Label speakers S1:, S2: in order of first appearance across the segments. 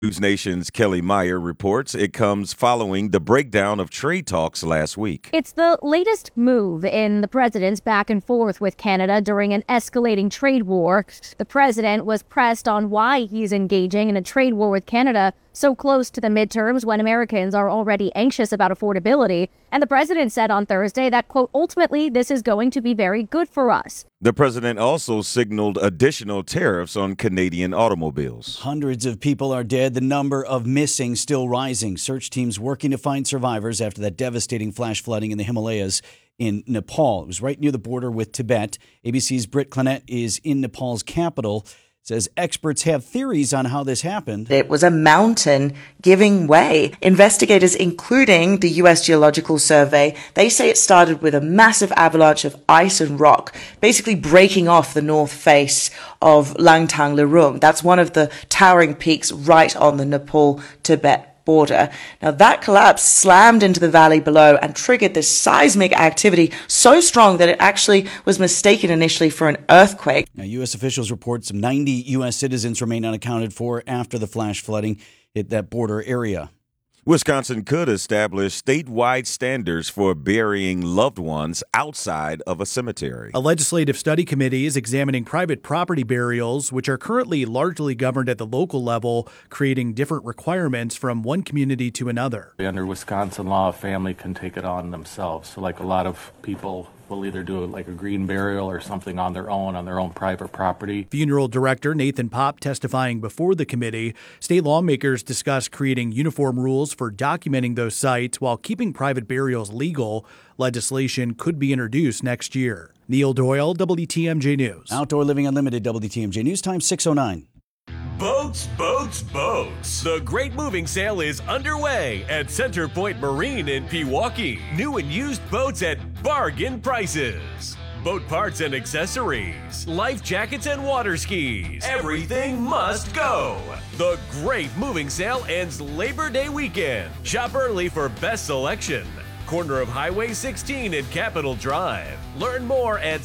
S1: News Nation's Kelly Meyer reports it comes following the breakdown of trade talks last week.
S2: It's the latest move in the president's back and forth with Canada during an escalating trade war. The president was pressed on why he's engaging in a trade war with Canada so close to the midterms when Americans are already anxious about affordability. And the president said on Thursday that, quote, ultimately, this is going to be very good for us.
S1: The president also signaled additional tariffs on Canadian automobiles.
S3: Hundreds of people are dead. The number of missing still rising. Search teams working to find survivors after that devastating flash flooding in the Himalayas in Nepal. It was right near the border with Tibet. ABC's Britt Clennett is in Nepal's capital. Says experts have theories on how this happened.
S4: It was a mountain giving way. Investigators, including the U.S. Geological Survey, they say it started with a massive avalanche of ice and rock, basically breaking off the north face of Langtang Lurung. That's one of the towering peaks right on the Nepal-Tibet border. Now, that collapse slammed into the valley below and triggered this seismic activity so strong that it actually was mistaken initially for an earthquake.
S3: Now, U.S. officials report some 90 U.S. citizens remain unaccounted for after the flash flooding hit that border area.
S1: Wisconsin could establish statewide standards for burying loved ones outside of a cemetery.
S5: A legislative study committee is examining private property burials, which are currently largely governed at the local level, creating different requirements from one community to another.
S6: Under Wisconsin law, a family can take it on themselves. So like a lot of people will either do like a green burial or something on their own private property.
S5: Funeral director Nathan Popp testifying before the committee. State lawmakers discussed creating uniform rules for documenting those sites while keeping private burials legal. Legislation could be introduced next year. Neil Doyle, WTMJ News.
S3: Outdoor Living Unlimited, WTMJ News Time 6:09.
S7: Boats, boats, boats. The great moving sale is underway at Center Point Marine in Pewaukee. New and used boats at bargain prices. Boat parts and accessories, life jackets and water skis. Everything must go. The great moving sale ends Labor Day weekend. Shop early for best selection. Corner of Highway 16 and Capitol Drive. Learn more at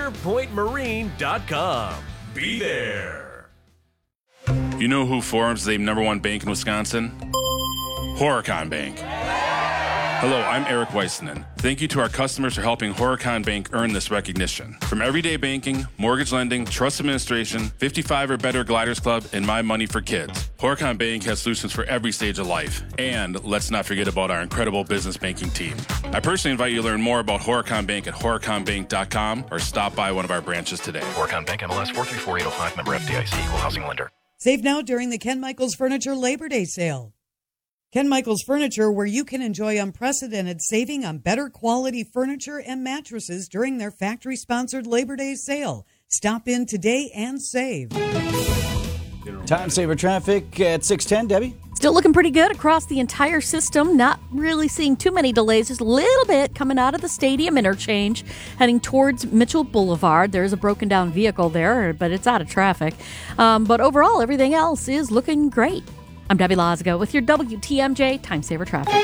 S7: centerpointmarine.com. Be there.
S8: You know who forms the #1 bank in Wisconsin? Horicon Bank. Hello, I'm Eric Weissman. Thank you to our customers for helping Horicon Bank earn this recognition. From everyday banking, mortgage lending, trust administration, 55 or better Gliders Club, and My Money for Kids, Horicon Bank has solutions for every stage of life. And let's not forget about our incredible business banking team. I personally invite you to learn more about Horicon Bank at horiconbank.com or stop by one of our branches today.
S9: Horicon Bank, MLS 434805, member FDIC, equal housing lender.
S10: Save now during the Ken Michaels Furniture Labor Day sale. Ken Michaels Furniture, where you can enjoy unprecedented saving on better quality furniture and mattresses during their factory-sponsored Labor Day sale. Stop in today and save.
S3: Time saver traffic at 6:10, Debbie.
S11: Still looking pretty good across the entire system. Not really seeing too many delays. Just a little bit coming out of the stadium interchange, heading towards Mitchell Boulevard. There's a broken down vehicle there, but it's out of traffic. But overall, everything else is looking great. I'm Debbie Lozgo with your WTMJ Time Saver Traffic.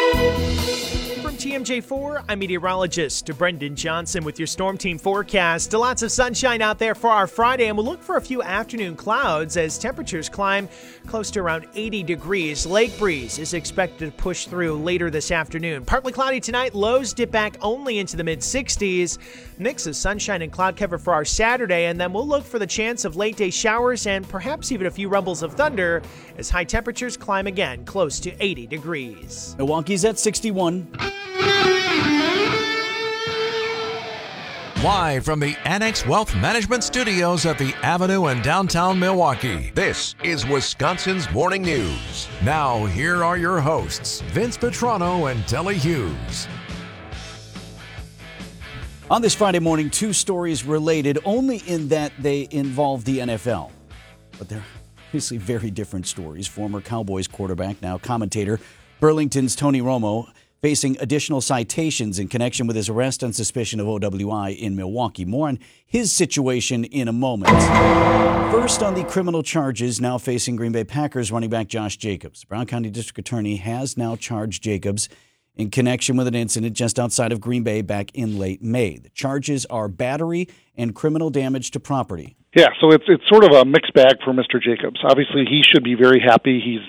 S12: From TMJ4, I'm meteorologist Brendan Johnson with your Storm Team forecast. Lots of sunshine out there for our Friday, and we'll look for a few afternoon clouds as temperatures climb close to around 80 degrees. Lake breeze is expected to push through later this afternoon. Partly cloudy tonight, lows dip back only into the mid-60s. Mix of sunshine and cloud cover for our Saturday, and then we'll look for the chance of late-day showers and perhaps even a few rumbles of thunder as high temperatures climb again close to 80 degrees.
S3: Milwaukee's at 61.
S13: Live from the Annex Wealth Management Studios at the Avenue in downtown Milwaukee, this is Wisconsin's Morning News. Now, here are your hosts, Vince Petrano and Telly Hughes.
S3: On this Friday morning, two stories related only in that they involve the NFL. But they're obviously very different stories. Former Cowboys quarterback, now commentator, Burlington's Tony Romo, facing additional citations in connection with his arrest on suspicion of OWI in Milwaukee. More on his situation in a moment. First on the criminal charges now facing Green Bay Packers running back Josh Jacobs. Brown County District Attorney has now charged Jacobs in connection with an incident just outside of Green Bay back in late May. The charges are battery and criminal damage to property.
S14: Yeah, so it's sort of a mixed bag for Mr. Jacobs. Obviously, he should be very happy. He's